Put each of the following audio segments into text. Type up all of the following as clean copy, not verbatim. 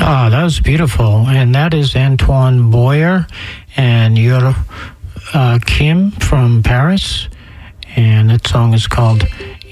Oh, that was beautiful. And that is Antoine Boyer and Yor Kim from Paris. And that song is called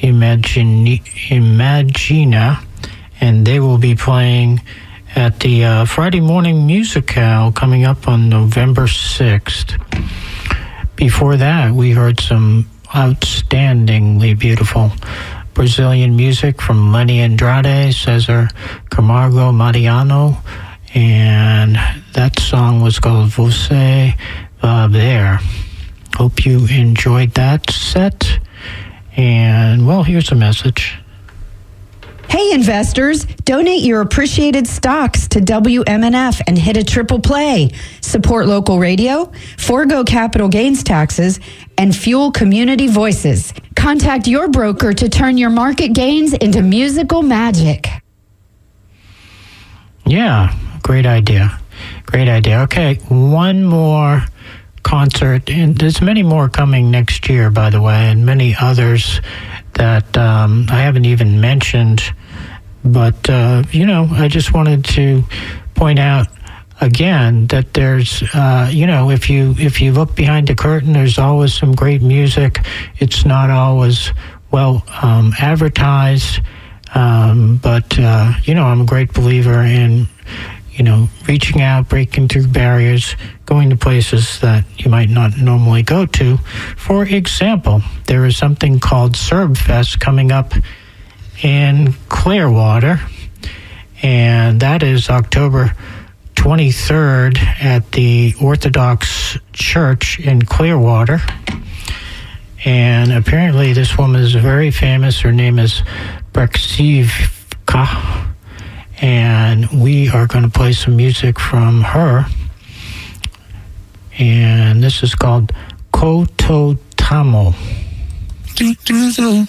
Imagina. And they will be playing at the Friday Morning Musicale coming up on November 6th. Before that, we heard some outstandingly beautiful Brazilian music from Lenny Andrade, Cesar Camargo Mariano, and that song was called Você Va Ver. Hope you enjoyed that set, and well, here's a message. Hey investors, donate your appreciated stocks to WMNF and hit a triple play. Support local radio, forego capital gains taxes, and fuel community voices. Contact your broker to turn your market gains into musical magic. Yeah, great idea. Great idea. Okay, one more concert, and there's many more coming next year, by the way, and many others that I haven't even mentioned. But, I just wanted to point out again that there's, if you look behind the curtain, there's always some great music. It's not always well advertised, but I'm a great believer in, reaching out, breaking through barriers, going to places that you might not normally go to. For example, there is something called Serb Fest coming up in Clearwater, and that is October 23rd at the Orthodox Church in Clearwater. And apparently this woman is very famous. Her name is Brexivka, and we are going to play some music from her. And this is called Koto Tamo.